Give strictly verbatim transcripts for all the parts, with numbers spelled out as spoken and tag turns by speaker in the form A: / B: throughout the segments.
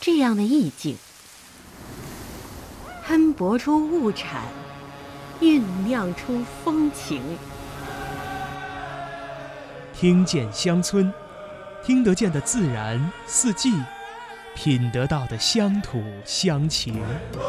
A: 这样的意境，喷薄出物产，酝酿出风情。
B: 听见乡村，听得见的自然四季，品得到的乡土乡情。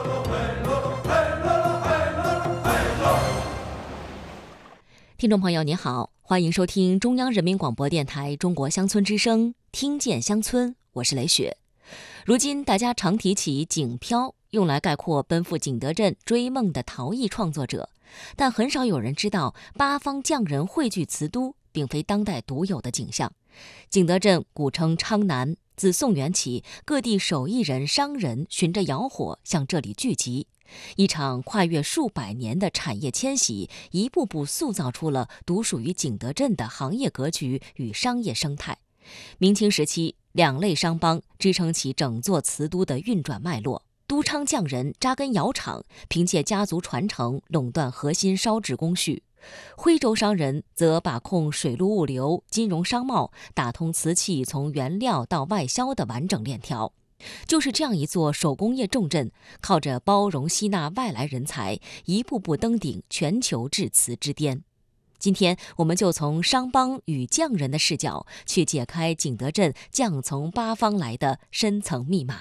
C: 听众朋友您好，欢迎收听中央人民广播电台中国乡村之声，听见乡村，我是雷雪。如今大家常提起景漂，用来概括奔赴景德镇追梦的陶艺创作者，但很少有人知道八方匠人汇聚瓷都并非当代独有的景象。景德镇古称昌南，自宋元起，各地手艺人、商人循着窑火向这里聚集，一场跨越数百年的产业迁徙，一步步塑造出了独属于景德镇的行业格局与商业生态。明清时期，两类商帮支撑起整座瓷都的运转脉络。都昌匠人扎根窑厂，凭借家族传承垄断核心烧制工序；徽州商人则把控水陆物流、金融商贸，打通瓷器从原料到外销的完整链条。就是这样一座手工业重镇，靠着包容吸纳外来人才，一步步登顶全球制瓷之巅。今天我们就从商帮与匠人的视角，去解开景德镇匠从八方来的深层密码。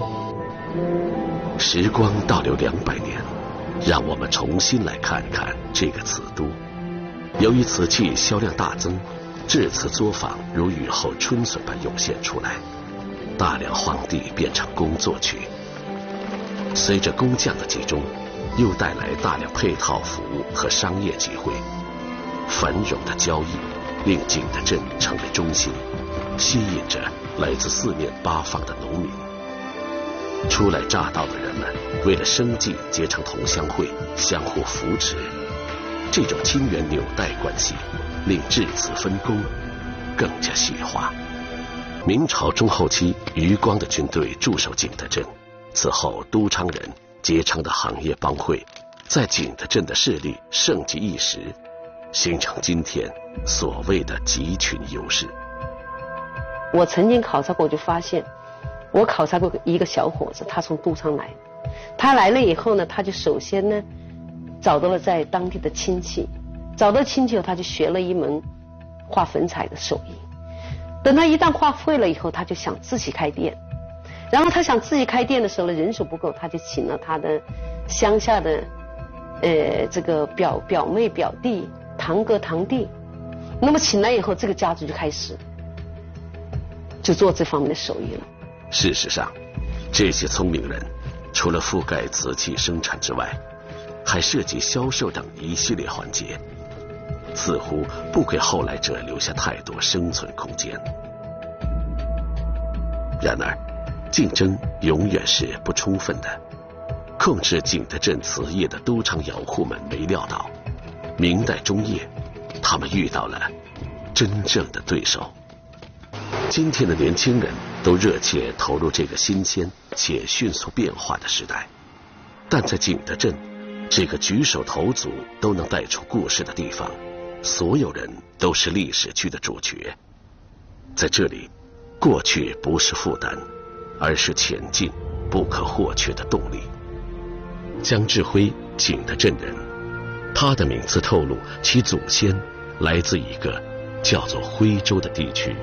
D: 时光倒流两百年，让我们重新来看看这个瓷都。由于瓷器销量大增，制瓷作坊如雨后春笋般涌现出来，大量荒地变成工作区。随着工匠的集中，又带来大量配套服务和商业机会。繁荣的交易令景德镇成为中心，吸引着来自四面八方的农民。初来乍到的人们为了生计结成同乡会，相互扶持，这种亲缘纽带关系令制瓷分工更加细化。明朝中后期，余光的军队驻守景德镇，此后都昌人结成的行业帮会在景德镇的势力盛极一时，形成今天所谓的集群优势。
E: 我曾经考察过，就发现我考察过一个小伙子，他从都昌来，他来了以后呢，他就首先呢找到了在当地的亲戚，找到亲戚后他就学了一门画粉彩的手艺。等他一旦画会了以后，他就想自己开店，然后他想自己开店的时候呢，人手不够，他就请了他的乡下的呃这个表表妹表弟堂哥堂弟，那么请来以后，这个家族就开始就做这方面的手艺了。
D: 事实上，这些聪明人除了覆盖瓷器生产之外，还涉及销售等一系列环节，似乎不给后来者留下太多生存空间。然而，竞争永远是不充分的。控制景德镇瓷业的都昌窑户们没料到，明代中叶，他们遇到了真正的对手。今天的年轻人都热切投入这个新鲜且迅速变化的时代，但在景德镇这个举手投足都能带出故事的地方，所有人都是历史剧的主角。在这里，过去不是负担，而是前进不可或缺的动力。江志辉，景德镇人，他的名字透露其祖先来自一个叫做徽州的地区。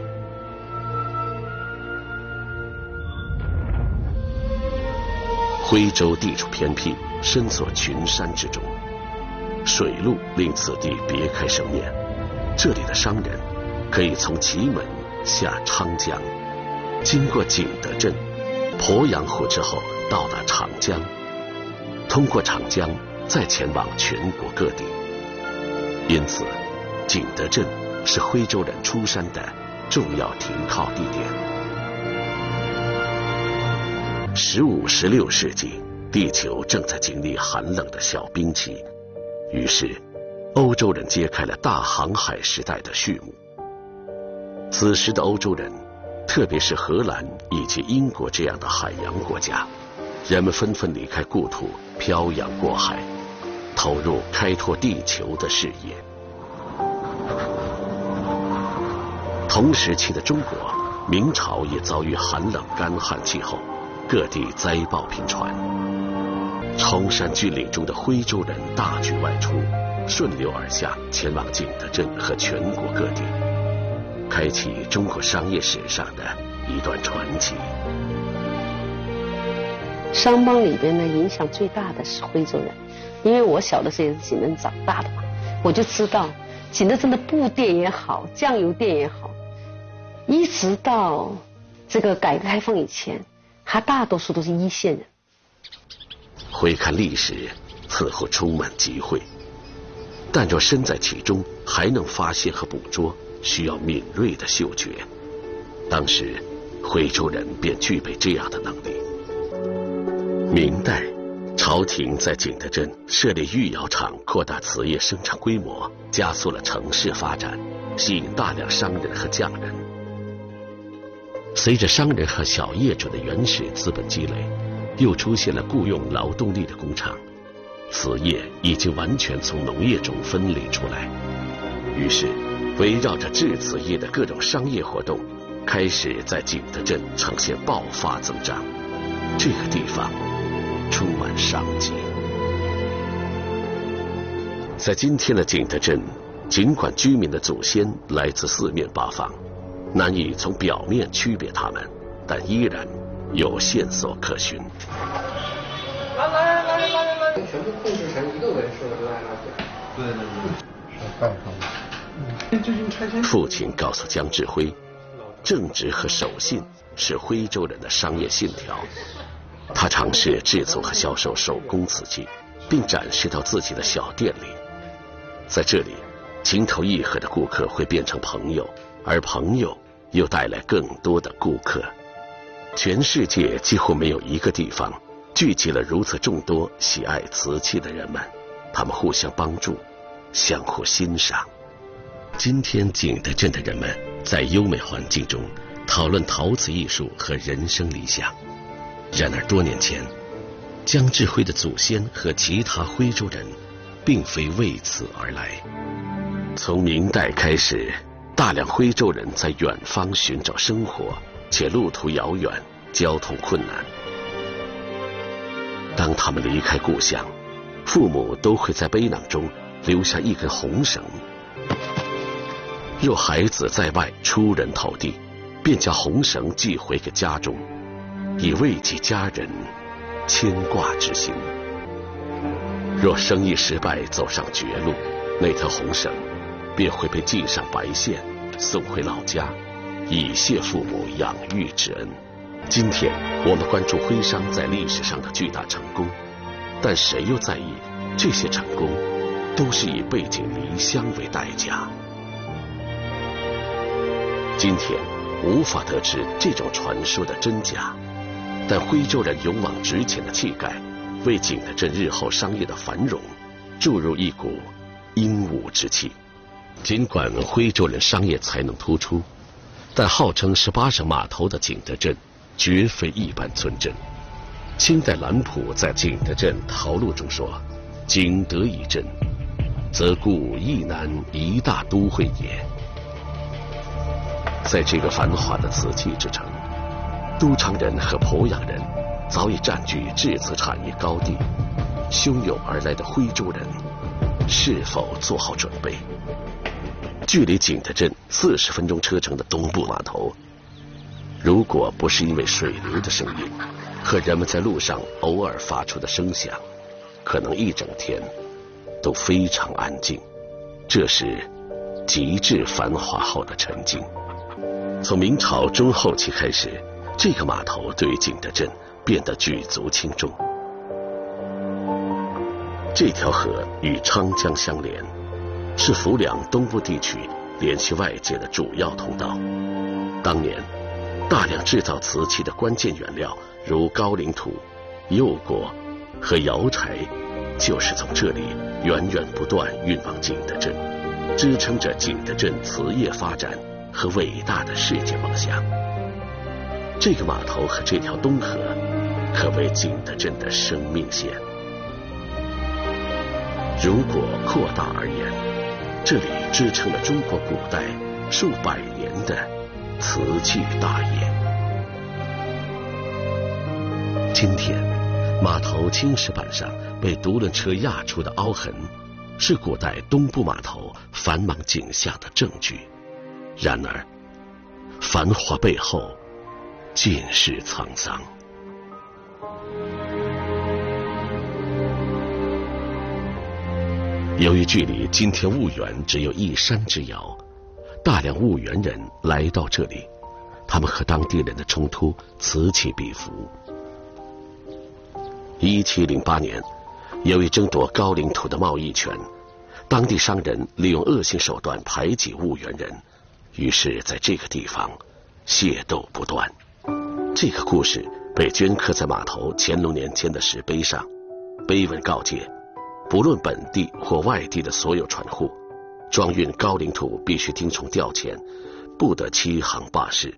D: 徽州地处偏僻，身锁群山之中，水路令此地别开生面。这里的商人可以从祁门下昌江，经过景德镇、鄱阳湖之后到达长江，通过长江再前往全国各地。因此，景德镇是徽州人出山的重要停靠地点。十五、十六世纪，地球正在经历寒冷的小冰期，于是欧洲人揭开了大航海时代的序幕。此时的欧洲人，特别是荷兰以及英国这样的海洋国家，人们纷纷离开故土，漂洋过海，投入开拓地球的事业。同时期的中国，明朝也遭遇寒冷干旱气候， 各地灾报频传。崇山峻岭中的徽州人大举外出，顺流而下，前往景德镇和全国各地，开启中国商业史上的一段传奇。
E: 商帮里边呢，影响最大的是徽州人，因为我小的时候也是景德镇长大的嘛，我就知道景德镇的布店也好，酱油店也好，一直到这个改革开放以前，还大多数都是一线人。
D: 回看历史，似乎充满机会，但若身在其中，还能发现和捕捉，需要敏锐的嗅觉。当时，徽州人便具备这样的能力。明代，朝廷在景德镇设立御窑厂，扩大瓷业生产规模，加速了城市发展，吸引大量商人和匠人。随着商人和小业主的原始资本积累，又出现了雇佣劳动力的工厂，瓷业已经完全从农业中分离出来。于是，围绕着制瓷业的各种商业活动，开始在景德镇呈现爆发增长。这个地方充满商机。在今天的景德镇，尽管居民的祖先来自四面八方，难以从表面区别他们，但依然有线索可循。
F: 来来来来来来，全部控制成一个纹饰了，来来对。对对对，是拜上。最近拆迁。
D: 父亲告诉江志辉，正直和守信是徽州人的商业信条。他尝试制作和销售手工瓷器，并展示到自己的小店里。在这里，情投意合的顾客会变成朋友，而朋友又带来更多的顾客。全世界几乎没有一个地方聚集了如此众多喜爱瓷器的人们，他们互相帮助，相互欣赏。今天景德镇的人们在优美环境中讨论陶瓷艺术和人生理想。然而多年前，江志辉的祖先和其他徽州人并非为此而来。从明代开始，大量徽州人在远方寻找生活，且路途遥远，交通困难。当他们离开故乡，父母都会在背囊中留下一根红绳。若孩子在外出人头地，便将红绳寄回给家中，以慰藉家人牵挂之心。若生意失败，走上绝路，那条红绳便会被系上白线，送回老家，以谢父母养育之恩。今天我们关注徽商在历史上的巨大成功，但谁又在意这些成功都是以背井离乡为代价？今天无法得知这种传说的真假，但徽州人勇往直前的气概，为景德镇日后商业的繁荣注入一股英武之气。尽管徽州人商业才能突出，但号称十八省码头的景德镇绝非一般村镇。清代兰普在《景德镇陶录》中说：“景德一镇，则故亦南一大都会也。”在这个繁华的瓷器之城，都昌人和鄱阳人早已占据制瓷产业高地。汹涌而来的徽州人是否做好准备？距离景德镇四十分钟车程的东部码头，如果不是因为水流的声音和人们在路上偶尔发出的声响，可能一整天都非常安静。这是极致繁华后的沉静。从明朝中后期开始，这个码头对于景德镇变得举足轻重。这条河与昌江相连，是浮梁东部地区联系外界的主要通道。当年大量制造瓷器的关键原料，如高岭土、釉果和窑柴，就是从这里源源不断运往景德镇，支撑着景德镇瓷业发展和伟大的世界梦想。这个码头和这条东河可谓景德镇的生命线。如果扩大而言，这里支撑了中国古代数百年的瓷器大业。 今天，码头青石板上被独轮车压出的凹痕，是古代东部码头繁忙景象的证据。然而，繁华背后尽是沧桑。由于距离今天婺源只有一山之遥，大量婺源人来到这里，他们和当地人的冲突此起彼伏。一七零八年，由于争夺高岭土的贸易权，当地商人利用恶性手段排挤婺源人，于是在这个地方械斗不断。这个故事被镌刻在码头乾隆年间的石碑上，碑文告诫，不论本地或外地的所有船户，装运高岭土必须听从调遣，不得欺行霸市。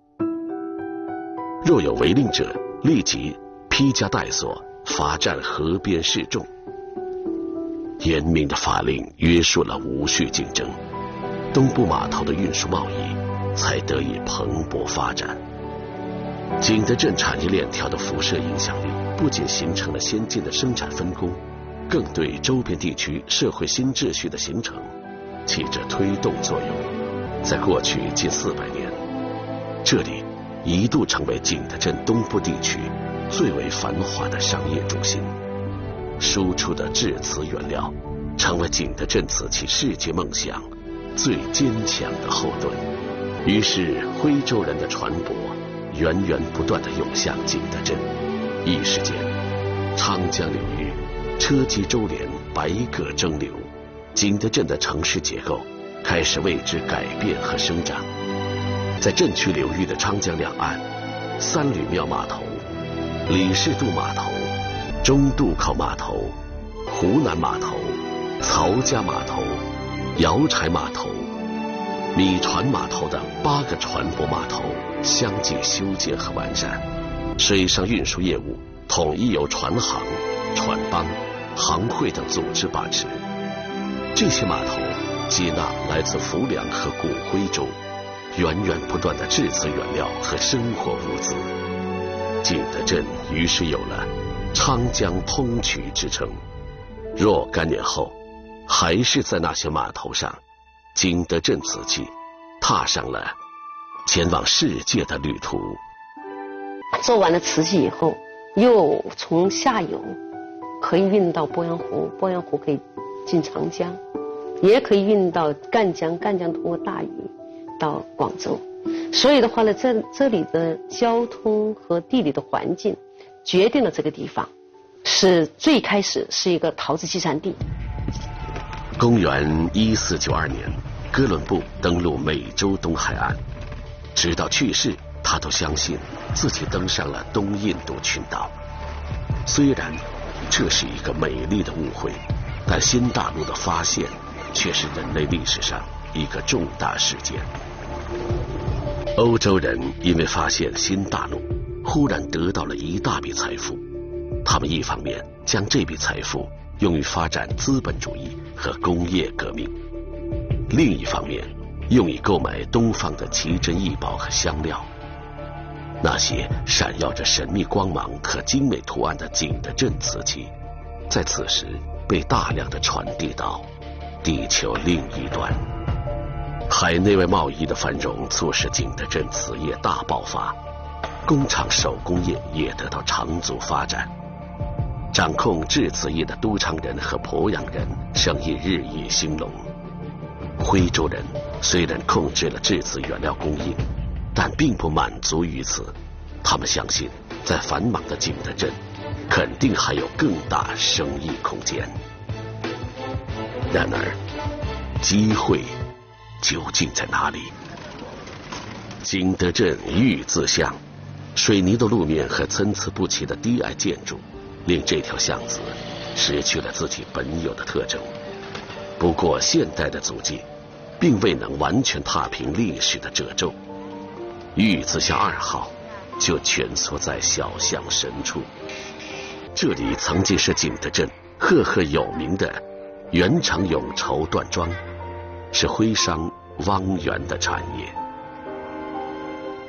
D: 若有违令者，立即披枷带锁，罚站河边示众。严明的法令约束了无序竞争，东部码头的运输贸易才得以蓬勃发展。景德镇产业链条的辐射影响力不仅形成了先进的生产分工，更对周边地区社会新秩序的形成起着推动作用。在过去近四百年，这里一度成为景德镇东部地区最为繁华的商业中心，输出的制瓷原料成为景德镇瓷器世界梦想最坚强的后盾。于是徽州人的船舶源源不断地涌向景德镇，一时间长江流域车机周连，百舸争流，景德镇的城市结构开始为之改变和生长。在镇区流域的长江两岸，三吕庙码头、李氏渡码头、中渡口码头、湖南码头、曹家码头、瑶柴码头、米船码头等八个船舶码头相继修建和完善，水上运输业务统一由船行、船帮、行会等组织把持。这些码头接纳来自浮梁和古徽州源源不断的制瓷原料和生活物资，景德镇于是有了长江通衢之称。若干年后，还是在那些码头上，景德镇瓷器踏上了前往世界的旅途。
E: 做完了瓷器以后，又从下游可以运到鄱阳湖，鄱阳湖可以进长江，也可以运到赣江，赣江通过大禹到广州。所以的话呢，这这里的交通和地理的环境决定了这个地方是最开始是一个陶瓷集散地。
D: 公元一四九二年，哥伦布登陆美洲东海岸，直到去世，他都相信自己登上了东印度群岛。虽然这是一个美丽的误会，但新大陆的发现却是人类历史上一个重大事件。欧洲人因为发现新大陆，忽然得到了一大笔财富。他们一方面将这笔财富用于发展资本主义和工业革命，另一方面用以购买东方的奇珍异宝和香料。那些闪耀着神秘光芒和精美图案的景德镇瓷器，在此时被大量的传递到地球另一端。海内外贸易的繁荣促使景德镇瓷业大爆发，工厂手工业也得到长足发展。掌控制瓷业的都昌人和鄱阳人生意日益兴隆。徽州人虽然控制了制瓷原料供应，但并不满足于此，他们相信在繁忙的景德镇肯定还有更大生意空间。然而机会究竟在哪里？景德镇玉字巷，水泥的路面和参差不齐的低矮建筑令这条巷子失去了自己本有的特征。不过现代的足迹并未能完全踏平历史的褶皱，玉字巷二号就蜷缩在小巷深处。这里曾经是景德镇赫赫有名的元长永绸缎庄，是徽商汪源的产业。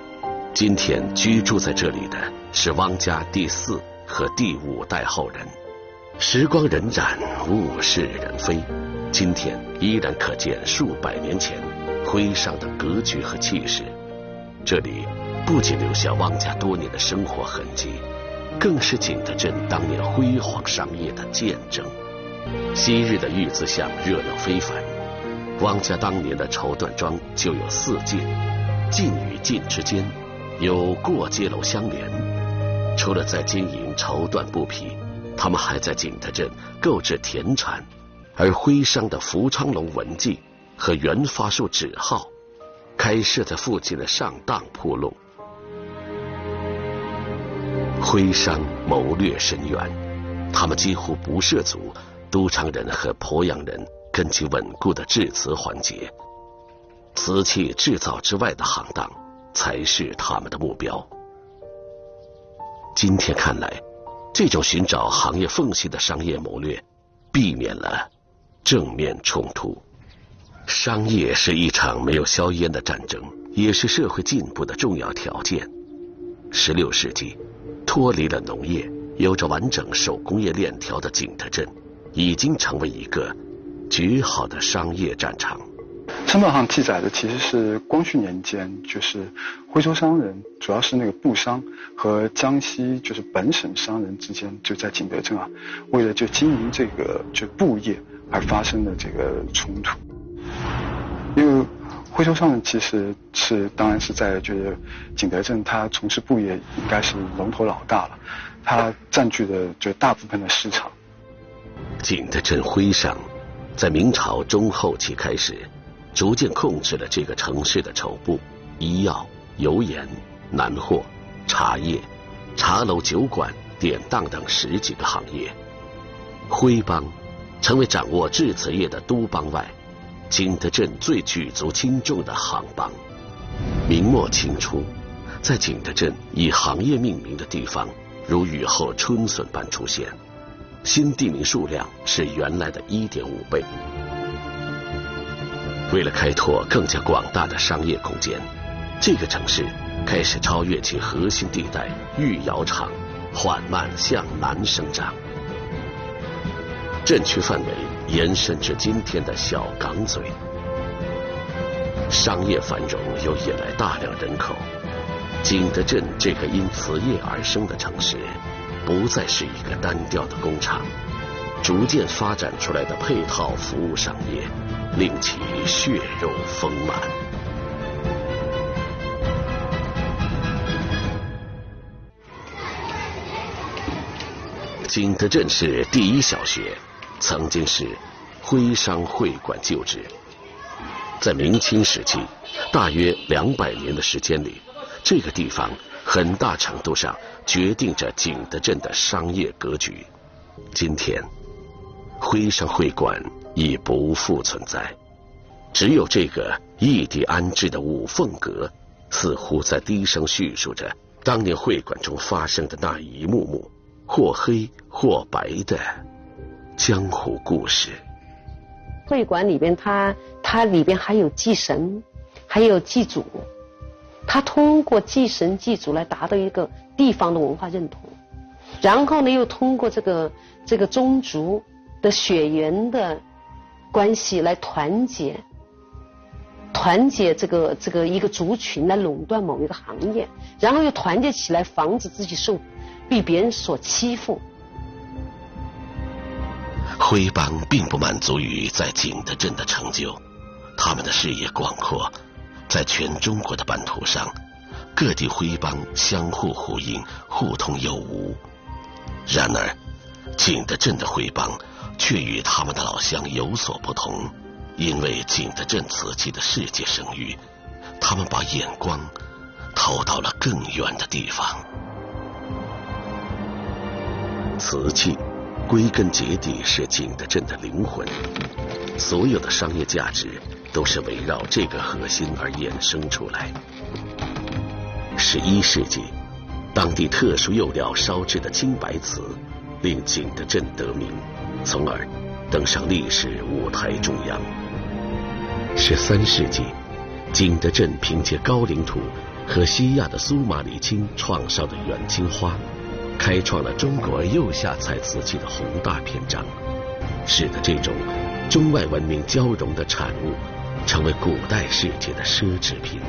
D: 今天居住在这里的是汪家第四和第五代后人。时光荏苒，物是人非，今天依然可见数百年前徽商的格局和气势。这里不仅留下汪家多年的生活痕迹，更是景德镇当年辉煌商业的见证。昔日的玉字巷热闹非凡，汪家当年的绸缎庄就有四进，进与进之间有过街楼相连。除了在经营绸缎布匹，他们还在景德镇购置田产，而徽商的福昌隆文记和元发树纸号开设在附近的上当铺路。徽商谋略深远，他们几乎不涉足都昌人和鄱阳人根基稳固的制瓷环节，瓷器制造之外的行当才是他们的目标。今天看来，这种寻找行业缝隙的商业谋略避免了正面冲突。商业是一场没有硝烟的战争，也是社会进步的重要条件。十六世纪，脱离了农业，有着完整手工业链条的景德镇已经成为一个绝好的商业战场。
G: 商报上记载的其实是光绪年间，就是徽州商人，主要是那个布商和江西就是本省商人之间，就在景德镇啊，为了就经营这个就布业而发生的这个冲突。因为徽州商人其实是当然是在就是景德镇，他从事布业应该是龙头老大了，他占据了就大部分的市场。
D: 景德镇徽商在明朝中后期开始逐渐控制了这个城市的绸布、医药、油盐、南货、茶叶、茶楼、酒馆、典当等十几个行业。徽帮成为掌握制瓷业的都帮外，景德镇最举足轻重的行帮。明末清初，在景德镇以行业命名的地方如雨后春笋般出现，新地名数量是原来的 一点五 倍。为了开拓更加广大的商业空间，这个城市开始超越其核心地带御窑厂，缓慢向南生长。镇区范围延伸至今天的小港嘴。商业繁荣又引来大量人口，景德镇这个因瓷业而生的城市，不再是一个单调的工厂，逐渐发展出来的配套服务商业，令其血肉丰满。景德镇市第一小学曾经是徽商会馆旧址，在明清时期，大约两百年的时间里，这个地方很大程度上决定着景德镇的商业格局。今天，徽商会馆已不复存在，只有这个异地安置的五凤阁，似乎在低声叙述着当年会馆中发生的那一幕幕或黑或白的江湖故事。
E: 会馆里边它它里边还有祭神，还有祭祖，它通过祭神祭祖来达到一个地方的文化认同，然后呢又通过这个这个宗族的血缘的关系来团结团结这个这个一个族群来垄断某一个行业，然后又团结起来防止自己受被别人所欺负。
D: 徽帮并不满足于在景德镇的成就，他们的视野广阔，在全中国的版图上，各地徽帮相互呼应，互通有无。然而，景德镇的徽帮却与他们的老乡有所不同，因为景德镇瓷器的世界声誉，他们把眼光投到了更远的地方。瓷器归根结底是景德镇的灵魂，所有的商业价值都是围绕这个核心而衍生出来。十一世纪，当地特殊釉料烧制的青白瓷令景德镇得名，从而登上历史舞台中央。十三世纪，景德镇凭借高岭土和西亚的苏马里青创烧的远青花，开创了中国釉下彩瓷器的宏大篇章，使得这种中外文明交融的产物成为古代世界的奢侈品。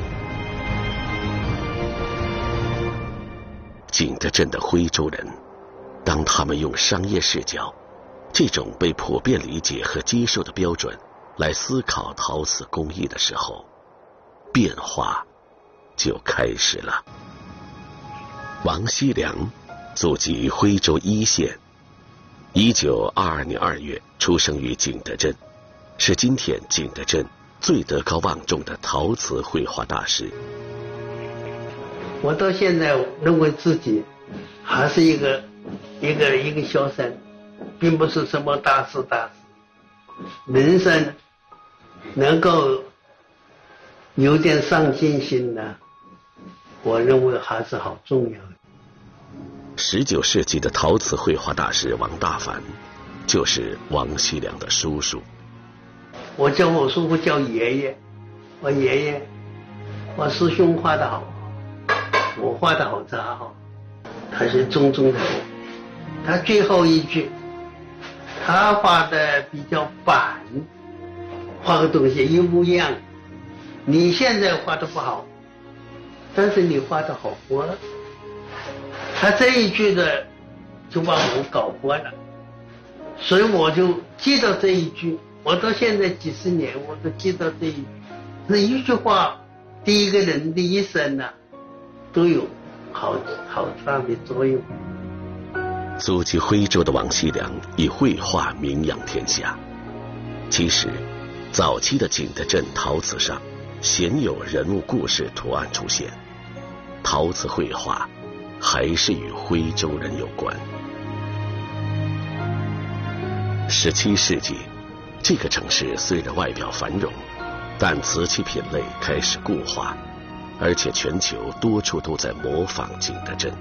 D: 景德镇的徽州人，当他们用商业视角，这种被普遍理解和接受的标准来思考陶瓷工艺的时候，变化就开始了。王锡良，祖籍徽州黟县，一九二二年二月出生于景德镇，是今天景德镇最德高望重的陶瓷绘画大师。
H: 我到现在认为自己还是一个一个一个小生，并不是什么大师大师。人生能够有点上进心的，我认为还是好重要的。
D: 十九世纪的陶瓷绘画大师王大凡，就是王锡良的叔叔。
H: 我叫我叔父叫爷爷，我爷爷，我师兄画得好，我画得好他好，他是中中的。他最后一句，他画的比较板，画个东西一模一样。你现在画的不好，但是你画的好过了。他这一句的就把我搞过了，所以我就记得这一句，我到现在几十年我都记得这一句。这一句话对一个人的一生呢、啊，都有好好大的作用。
D: 祖籍徽州的王锡良以绘画名扬天下。其实，早期的景德镇陶瓷上鲜有人物故事图案出现，陶瓷绘画还是与徽州人有关。十七世纪，这个城市虽然外表繁荣，但瓷器品类开始固化，而且全球多处都在模仿景德镇。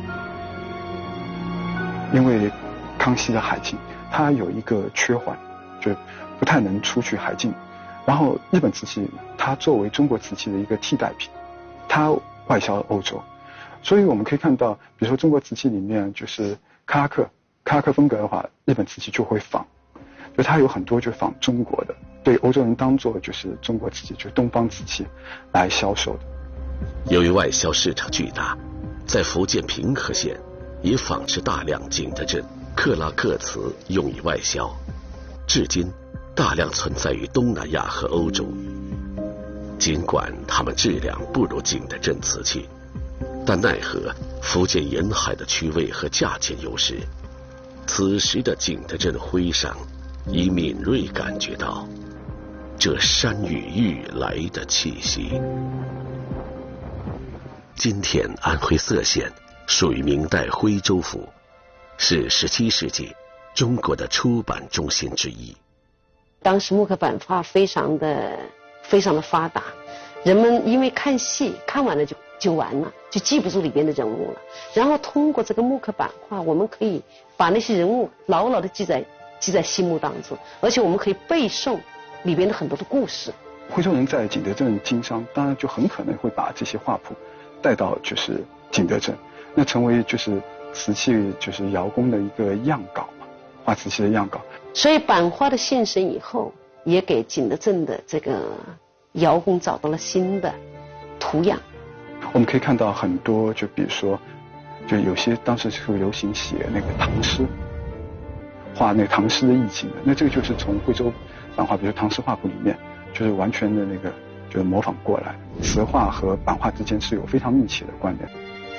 G: 因为康熙的海禁，它有一个缺环，就不太能出去海禁。然后日本瓷器它作为中国瓷器的一个替代品，它外销欧洲。所以我们可以看到，比如说中国瓷器里面就是克拉克，克拉克风格的话，日本瓷器就会仿，就它有很多就仿中国的，被欧洲人当做就是中国瓷器，就是东方瓷器来销售的。
D: 由于外销市场巨大，在福建平和县也仿制大量景德镇克拉克瓷用以外销，至今大量存在于东南亚和欧洲。尽管它们质量不如景德镇瓷器，但奈何福建沿海的区位和价钱优势，此时的景德镇徽商已敏锐感觉到这山雨欲来的气息。今天安徽歙县属于明代徽州府，是十七世纪中国的出版中心之一。
E: 当时木刻版画非常的非常的发达，人们因为看戏看完了就就完了，就记不住里边的人物了。然后通过这个木刻版画，我们可以把那些人物牢牢的记在记在心目当中，而且我们可以背诵里边的很多的故事。
G: 徽州人在景德镇经商，当然就很可能会把这些画谱带到就是景德镇，那成为就是瓷器就是窑工的一个样稿嘛，画瓷器的样稿。
E: 所以版画的现身以后，也给景德镇的这个窑工找到了新的图样。
G: 我们可以看到很多，就比如说，就有些当时是流行写那个唐诗，画那个唐诗的意境的。那这个就是从徽州版画，比如唐诗画谱里面，就是完全的那个就是模仿过来。瓷画和版画之间是有非常密切的关联。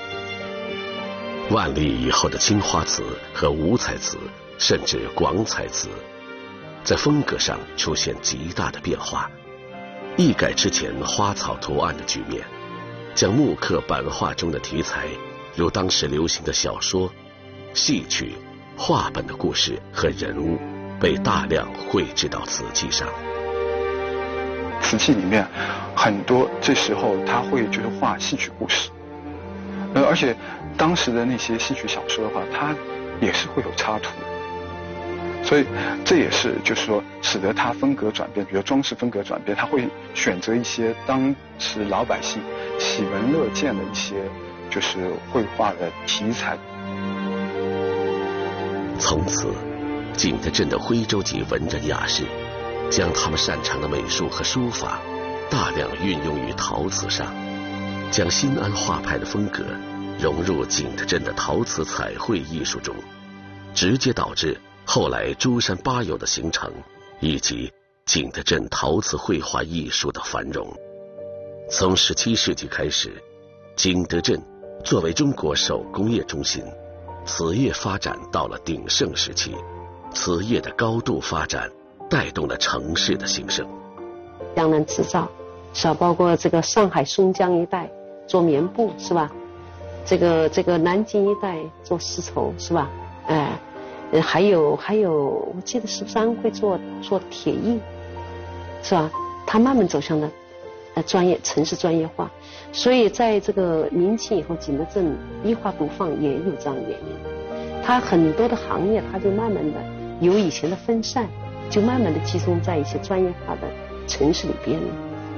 D: 万历以后的青花瓷和五彩瓷，甚至广彩瓷，在风格上出现极大的变化，一改之前花草图案的局面，将木刻版画中的题材，如当时流行的小说、戏曲、话本的故事和人物，被大量绘制到瓷器上。
G: 瓷器里面很多这时候他会就是画戏曲故事，呃，而且当时的那些戏曲小说的话，它也是会有插图，所以这也是就是说使得它风格转变，比如装饰风格转变，他会选择一些当时老百姓喜闻乐见的一些就是绘画的题材。
D: 从此，景德镇的徽州籍文人雅士将他们擅长的美术和书法大量运用于陶瓷上，将新安画派的风格融入景德镇的陶瓷彩绘艺术中，直接导致后来珠山八友的形成，以及景德镇陶瓷绘画艺术的繁荣。从十七世纪开始，景德镇作为中国手工业中心，瓷业发展到了鼎盛时期，瓷业的高度发展带动了城市的兴盛。
E: 江南织造是吧？包括这个上海松江一带做棉布是吧？这个这个南京一带做丝绸是吧？哎，呃，还有还有，我记得是不是安徽做做铁艺，是吧？它慢慢走向了呃专业城市专业化，所以在这个明清以后，景德镇一花独放也有这样的原因。它很多的行业，它就慢慢的由以前的分散，就慢慢的集中在一些专业化的城市里边了。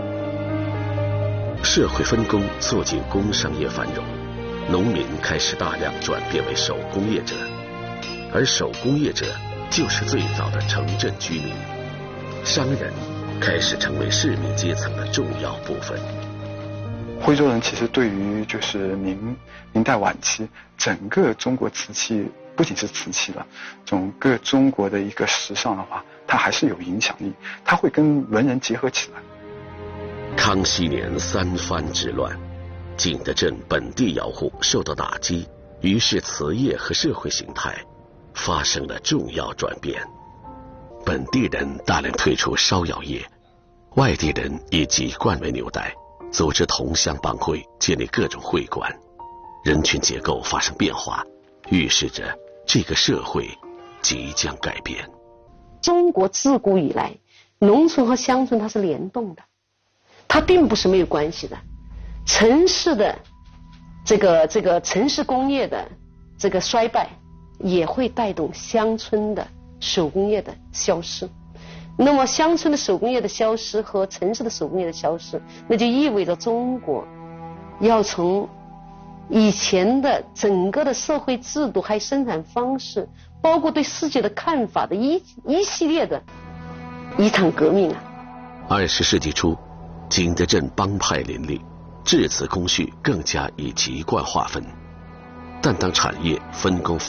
D: 社会分工促进工商业繁荣，农民开始大量转变为手工业者，而手工业者就是最早的城镇居民。商人开始成为市民阶层的重要部分。
G: 徽州人其实对于就是明明代晚期整个中国瓷器，不仅是瓷器了，整个中国的一个时尚的话，它还是有影响力，它会跟文人结合起来。
D: 康熙年三藩之乱，景德镇本地窑户受到打击，于是瓷业和社会形态发生了重要转变。本地人大量退出烧窑业，外地人以籍贯为纽带，组织同乡帮会，建立各种会馆，人群结构发生变化，预示着这个社会即将改变。
E: 中国自古以来，农村和乡村它是联动的，它并不是没有关系的。城市的这个这个城市工业的这个衰败，也会带动乡村的手工业的消失。那么乡村的手工业的消失和城市的手工业的消失，那就意味着中国要从以前的整个的社会制度还有生产方式，包括对世界的看法的一一系列的一场革命啊。
D: 二十世纪初，景德镇帮派林立，制瓷工序更加以籍贯划分，但当产业分工